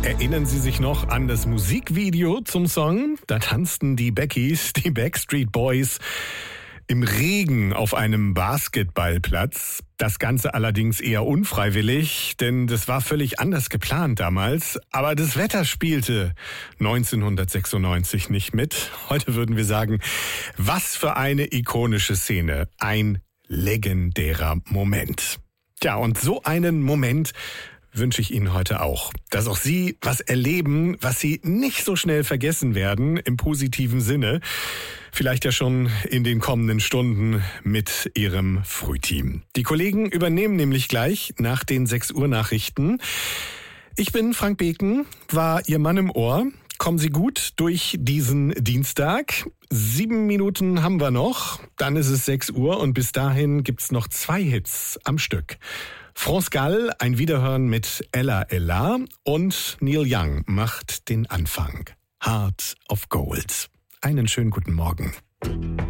Erinnern Sie sich noch an das Musikvideo zum Song? Da tanzten die Beckys, die Backstreet Boys, im Regen auf einem Basketballplatz. Das Ganze allerdings eher unfreiwillig, denn das war völlig anders geplant damals. Aber das Wetter spielte 1996 nicht mit. Heute würden wir sagen, was für eine ikonische Szene. Ein legendärer Moment. Tja, und so einen Moment wünsche ich Ihnen heute auch. Dass auch Sie was erleben, was Sie nicht so schnell vergessen werden, im positiven Sinne. Vielleicht ja schon in den kommenden Stunden mit Ihrem Frühteam. Die Kollegen übernehmen nämlich gleich nach den 6 Uhr Nachrichten. Ich bin Frank Beken, war Ihr Mann im Ohr. Kommen Sie gut durch diesen Dienstag. 7 Minuten haben wir noch, dann ist es 6 Uhr und bis dahin gibt's noch 2 Hits am Stück. France Gall, ein Wiederhören mit Ella Ella und Neil Young macht den Anfang. Heart of Gold. Einen schönen guten Morgen.